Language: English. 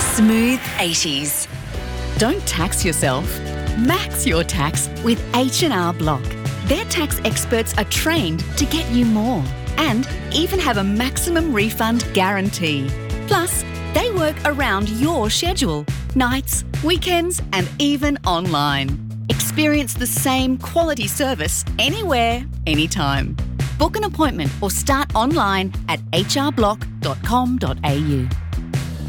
Smooth 80s. Don't tax yourself. Max your tax with H&R Block. Their tax experts are trained to get you more and even have a maximum refund guarantee. Plus, they work around your schedule, nights, weekends, and even online. Experience the same quality service anywhere, anytime. Book an appointment or start online at hrblock.com.au.